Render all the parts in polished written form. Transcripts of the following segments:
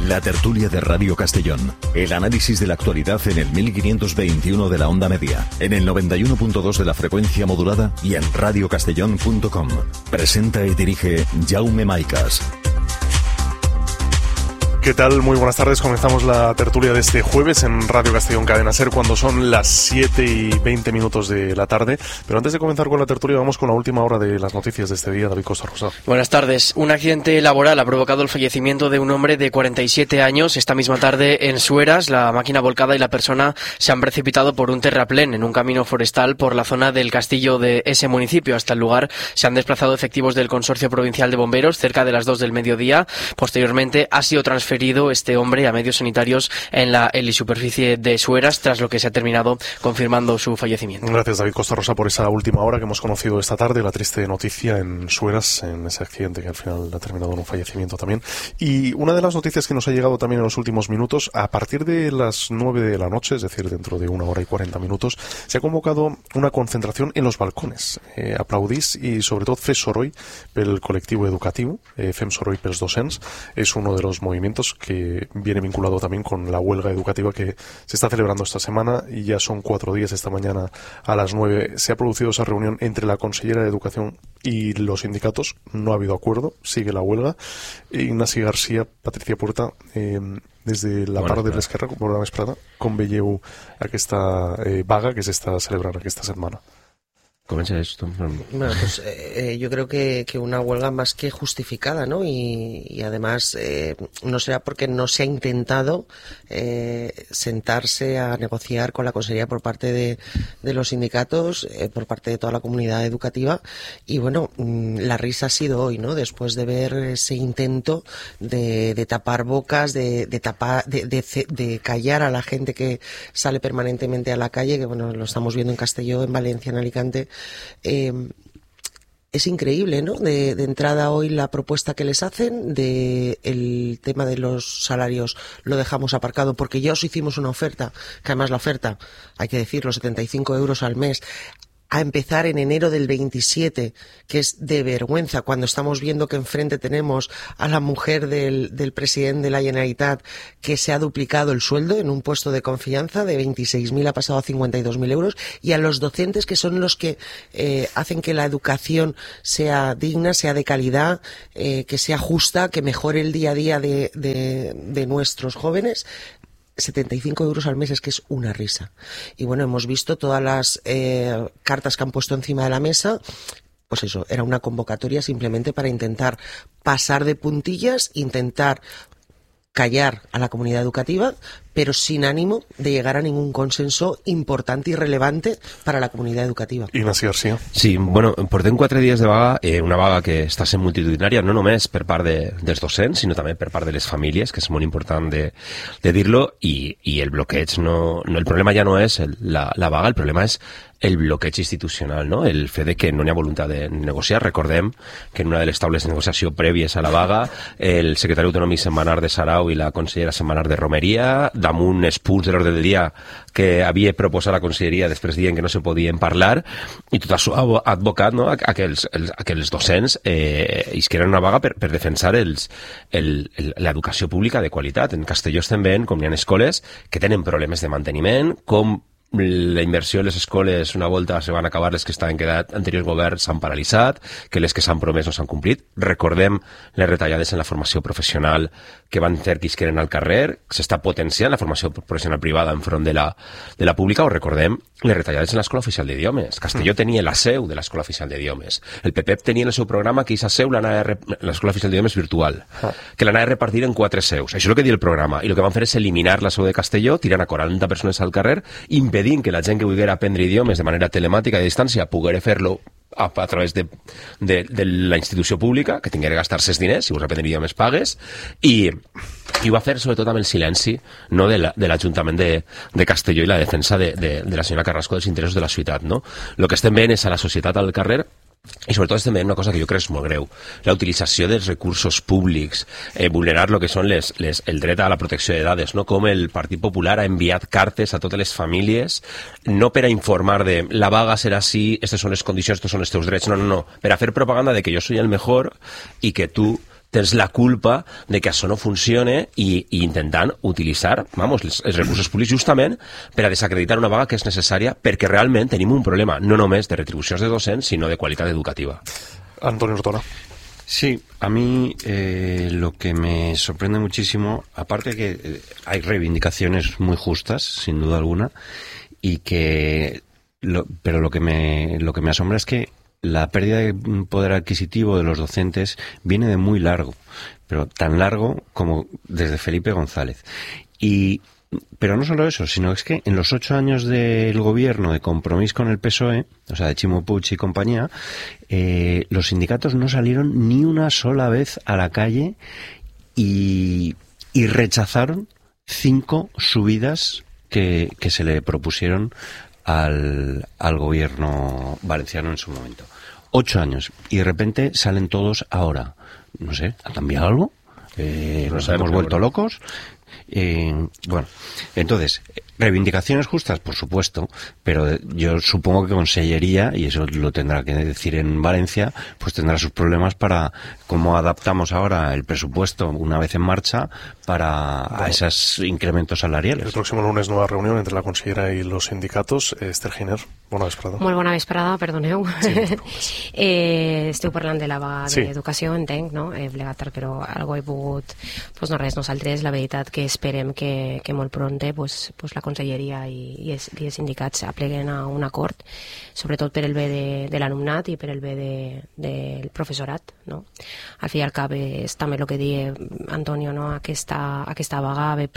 La tertulia de Radio Castellón. El análisis de la actualidad en el 1521 de la onda media, en el 91.2 de la frecuencia modulada y en radiocastellón.com. Presenta y dirige Jaume Maicas. ¿Qué tal? Muy buenas tardes. Comenzamos la tertulia de este jueves en Radio Castellón Cadena SER cuando son las 7:20 de la tarde. Pero antes de comenzar con la tertulia vamos con la última hora de las noticias de este día. David Costa Rosa. Buenas tardes. Un accidente laboral ha provocado el fallecimiento de un hombre de 47 años esta misma tarde en Sueras. La máquina volcada y la persona se han precipitado por un terraplén en un camino forestal por la zona del castillo de ese municipio. Hasta el lugar se han desplazado efectivos del Consorcio Provincial de Bomberos cerca de las 2 del mediodía. Posteriormente ha sido transferido este hombre a medios sanitarios en la helisuperficie de Sueras, tras lo que se ha terminado confirmando su fallecimiento. Gracias, David Costa Rosa, por esa última hora que hemos conocido esta tarde, la triste noticia en Sueras, en ese accidente que al final ha terminado en un fallecimiento también. Y una de las noticias que nos ha llegado también en los últimos minutos, a partir de las 9 de la noche, es decir, dentro de 1 hora y 40 minutos, se ha convocado una concentración en los balcones. Aplaudís y sobre todo Fem Soroll pel colectivo educativo, Fem Soroll pels docents, es uno de los movimientos que viene vinculado también con la huelga educativa que se está celebrando esta semana, y ya son 4 días. Esta mañana a las 9 se ha producido esa reunión entre la consellera de Educación y los sindicatos. No ha habido acuerdo, sigue la huelga. Ignasi García, Patricia Puerta, desde la part de l'Esquerra, bona vesprada, com veieu aquesta vaga que s'està celebrant aquesta setmana? Comienza esto. Bueno, pues yo creo que una huelga más que justificada, ¿no? Y además no será porque no se ha intentado sentarse a negociar con la consejería por parte de los sindicatos, por parte de toda la comunidad educativa. Y bueno, la risa ha sido hoy, ¿no? Después de ver ese intento de tapar bocas, de callar a la gente que sale permanentemente a la calle, que bueno, lo estamos viendo en Castelló, en Valencia, en Alicante. Es increíble, ¿no? De entrada hoy la propuesta que les hacen de el tema de los salarios lo dejamos aparcado porque ya os hicimos una oferta, que además la oferta, hay que decirlo, 75 euros al mes, a empezar en enero del 27, que es de vergüenza cuando estamos viendo que enfrente tenemos a la mujer del presidente de la Generalitat, que se ha duplicado el sueldo en un puesto de confianza, de 26.000 ha pasado a 52.000 euros, y a los docentes, que son los que hacen que la educación sea digna, sea de calidad, que sea justa, que mejore el día a día de nuestros jóvenes. 75 euros al mes es que es una risa. Y bueno, hemos visto todas las cartas que han puesto encima de la mesa. Pues eso, era una convocatoria simplemente para intentar pasar de puntillas, intentar callar a la comunidad educativa, pero sin ánimo de llegar a ningún consenso importante y relevante para la comunitat educativa. Ignasi García. Sí, bueno, portem 4 dies de vaga, una vaga que està sent multitudinària, no només per part dels docents, sinó també per part de les famílies, que és molt important de dir-lo, i el bloqueig, el problema ja no és la vaga, el problema és el bloqueig institucional, no? El fet de que no hi ha voluntat de negociar. Recordem que en una de les taules de negociació prèvies a la vaga, el secretari autonòmic Sentmenat de Sarau i la consellera Sentmenat de Romeria, damunt els punts de l'ordre del dia que havia proposat la conselleria, després dient que no se podien parlar, i tot això ha advocat, no, a que els docents isqueren una vaga per defensar l'educació pública de qualitat. En Castelló estem veient com hi ha escoles que tenen problemes de manteniment, com la inversió en les escoles, una volta se van acabar les que estaven quedat, anteriors governs s'han paralitzat, que les que s'han promès no s'han complit. Recordem les retallades en la formació professional que van fer que isqueren al carrer, s'està potenciant la formació professional privada enfront de la pública, o recordem les retallades en l'Escola Oficial d'Idiomes. Castelló tenia la seu de l'Escola Oficial d'Idiomes. El PP tenia en el seu programa que aquesta seu l'Escola Oficial d'Idiomes virtual, que l'anava a repartir en 4 seus. Això és el que diu el programa. I el que van fer és eliminar la seu de Castelló, tirant a 40 persones al carrer, impedint que la gent que volguera aprendre idiomes de manera telemàtica i a distància poguera fer-lo a través de la institució pública, que tinguera que gastar-se els diners, si vols aprendre idiomes pagues, i ho va fer sobretot amb el silenci, no, de l'Ajuntament de Castelló i la defensa de la senyora Carrasco dels interessos de la ciutat, no? El que estem veient és a la societat al carrer. I sobretot estem veient una cosa que jo crec és molt greu, la utilització dels recursos públics, vulnerar el que són el dret a la protecció de dades, no? Com el Partit Popular ha enviat cartes a totes les famílies, no per a informar de la vaga serà així, aquestes són les condicions, estos són els teus drets, no, per a fer propaganda de que jo soy el mejor i que tu tens la culpa de que això no funcione i intentant utilitzar, els recursos públics justament per a desacreditar una vaga que és necessària perquè realment tenim un problema, no només de retribucions de docents, sinó de qualitat educativa. Antonio Ortona. Sí, a mí lo que me sorprende muchísimo, aparte que hay reivindicaciones muy justas, sin duda alguna, pero lo que me asombra es que la pérdida de poder adquisitivo de los docentes viene de muy largo, pero tan largo como desde Felipe González. Pero no solo eso, sino es que en los 8 años del gobierno de Compromís con el PSOE, o sea, de Chimo Puig y compañía, los sindicatos no salieron ni una sola vez a la calle y rechazaron 5 subidas que se le propusieron al gobierno valenciano en su momento. 8 años. Y de repente salen todos ahora. No sé, ¿ha cambiado algo? ¿Nos hemos vuelto locos? Bueno, entonces, reivindicaciones justas, por supuesto, pero yo supongo que Consellería, y eso lo tendrá que decir en Valencia, pues tendrá sus problemas para cómo adaptamos ahora el presupuesto una vez en marcha a esos incrementos salariales. El próximo lunes nueva reunión entre la consellera i els sindicats. Esther Giner, bona vesprada. Molt bona vesprada, perdoneu. Sí, esteu parlant de la vaga d'educació, entenc, no? He plegat tard, però algo he pogut... Pues no res, nosaltres la veritat que esperem que molt pronte pues la Conselleria i els sindicats apleguen a un acord, sobretot per el bé de l'alumnat i per el bé del professorat, no? Al fi i al cap és també el que diu Antonio, no? Aquesta vaga ve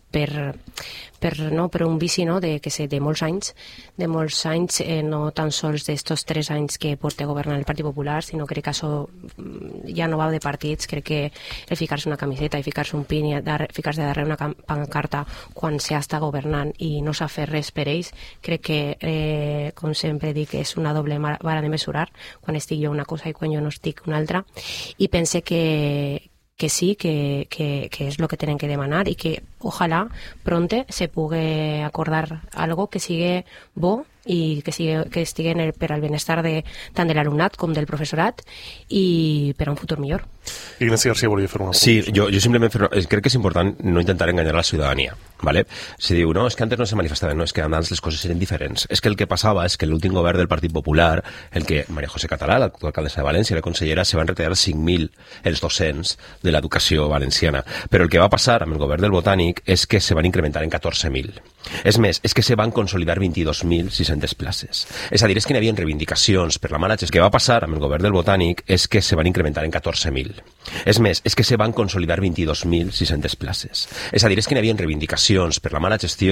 per un vici, no? de molts anys, no tan sols d'estos 3 anys que porta governant el Partit Popular, sinó crec que això ja no va de partits. Crec que el ficar-se una camiseta i ficar-se un pin i ficar-se darrere una pancarta quan s'està governant i no s'ha fet res per ells, crec que, com sempre dic, és una doble vara de mesurar, quan estic jo una cosa i quan jo no estic una altra, i pense que sí, que és el que tenen que demanar i que ojalà pronte se pugui acordar algo que sigui bo i que estigui per al benestar tant de l'alumnat com del professorat i per a un futur millor. Ignasi García volia fer una... Sí, jo simplement crec que és important no intentar enganyar la ciutadania, ¿vale? Se diu, no, és que antes no se manifestaven, no, és que abans les coses eren diferents. És que el que passava és que l'últim govern del Partit Popular, el que María José Català, l'actual alcaldessa de València, la consellera, se van retallar 5.000 els docents de l'educació valenciana. Però el que va passar amb el govern del Botànic és que se van incrementar en 14.000. És més, és que se van consolidar 22.600 places. És a dir, és que n'hi havia reivindicacions per la mala gestió. El que va passar amb el govern del Botànic és que se van incrementar en 14.000. És més, és que se van consolidar 22.600 places. És a dir, és que n'hi havia reivindicacions per la mala gestió